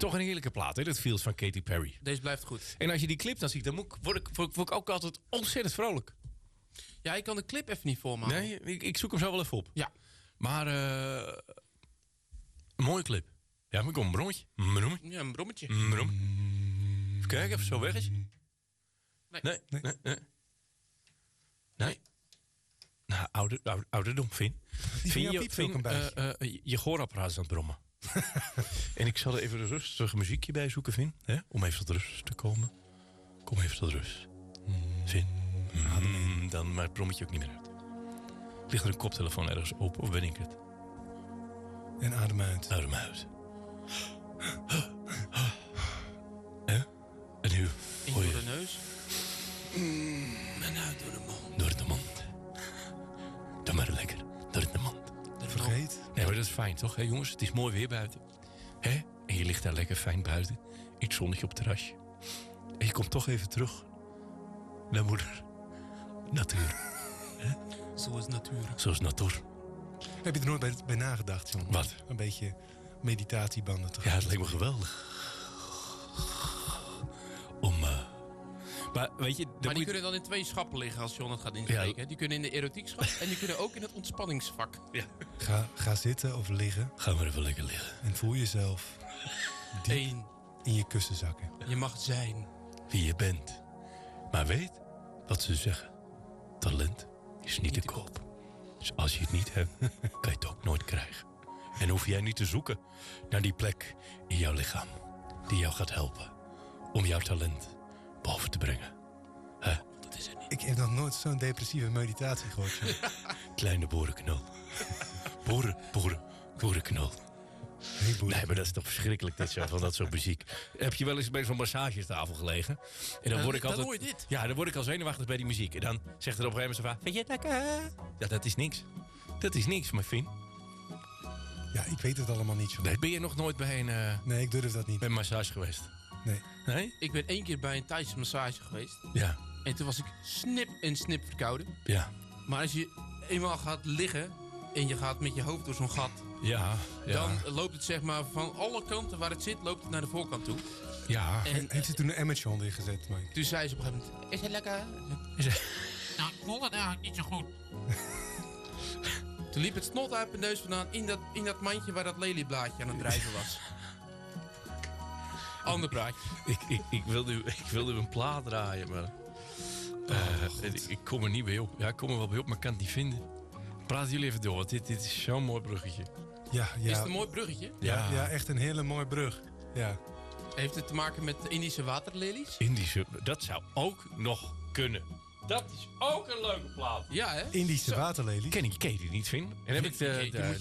toch een heerlijke plaat, hè? Dat Feels van Katy Perry. Deze blijft goed. En als je die clip dan ziet, dan word ik ook altijd ontzettend vrolijk. Ja, ik kan de clip even niet voor me halen. Nee, ik zoek hem zo wel even op. Ja. Maar een mooie clip. Ja, maar kom, een brommetje. Ja, een brommetje. Even kijken, even zo weg is. Nee. Nou, ouderdom, Finn. Je gehoorapparaat is aan het brommen. En ik zal er even een rustig muziekje bij zoeken, Finn. Hè? Om even tot rust te komen. Kom even tot rust. Finn. Dan maar het brommetje ook niet meer uit. Ligt er een koptelefoon ergens open of ben ik het? En adem uit. Adem uit. En nu In hoor je door de neus. en uit door de mond. Door de mond. Doe maar lekker. Door de mond. Vergeet. Nee, maar dat is fijn, toch? Hè, jongens, het is mooi weer buiten. Hè? En je ligt daar lekker fijn buiten. In het zonnetje op het terrasje. En je komt toch even terug naar moeder natuur. Zoals natuur. Zoals natuur. Heb je er nooit bij nagedacht, jongen? Wat? Een beetje meditatiebanden te Ja, het lijkt me geweldig. Maar weet je... Maar die kunnen dan in 2 schappen liggen als John het gaat inspreken. Ja. Die kunnen in de erotiek schap en die kunnen ook in het ontspanningsvak. Ja. Ga zitten of liggen Ga maar even lekker liggen. en voel jezelf diep 1. in je kussen zakken. Je mag zijn. Wie je bent. Maar weet wat ze zeggen. Talent is niet te koop. Dus als je het niet hebt, kan je het ook nooit krijgen. En hoef jij niet te zoeken naar die plek in jouw lichaam. Die jou gaat helpen om jouw talent boven te brengen. Hè? Dat is er niet. Ik heb nog nooit zo'n depressieve meditatie gehoord. Jongen. Kleine boerenknul. Boerenknul. Nee, boer. Nee, maar dat is toch verschrikkelijk, dit zo, van dat soort muziek. Heb je wel eens bij zo'n massagetafel gelegen? En dan word ik dan altijd... hoor je dit. Ja, dan word ik al zenuwachtig bij die muziek. En dan zegt er op een gegeven moment zo van... Vind je het lekker? Ja, dat is niks. Dat is niks, mijn Finn. Ja, ik weet het allemaal niet, jongen. Nee, ben je nog nooit bij Nee, ik durf dat niet. een massage geweest? Nee. Nee? Ik ben 1 keer bij een Thaise massage geweest. Ja. En toen was ik snip verkouden. Ja. Maar als je eenmaal gaat liggen en je gaat met je hoofd door zo'n gat... Ja. dan loopt het zeg maar van alle kanten waar het zit, loopt het naar de voorkant toe. Ja. En Heeft ze toen een emmertje onder je gezet, Mike? toen zei ze op een gegeven moment... Is het lekker? Nou, ik vond het eigenlijk niet zo goed. Toen liep het snot uit mijn neus vandaan in dat mandje waar dat lelieblaadje aan het drijven was. Ander praatje. Ik wil nu een plaat draaien, maar... ik kom er niet bij op. Ja, ik kom er wel bij op, maar ik kan het niet vinden. Praten jullie even door, want dit is zo'n mooi bruggetje. Ja, Is het een mooi bruggetje? Ja, echt een hele mooie brug. Ja. Heeft het te maken met de Indische waterlelies? Indische, dat zou ook nog kunnen. Dat is ook een leuke plaat. Ja, hè? Indische waterlelie. Ken je die niet, Vin? En heb ik Die moet